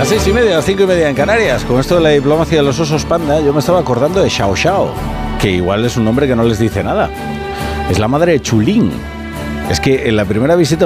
Las 6:30, las 5:30 en Canarias. Con esto de la diplomacia de los osos panda, yo me estaba acordando de Xiao Xiao, que igual es un nombre que no les dice nada. Es la madre de Chulín. Es que en la primera visita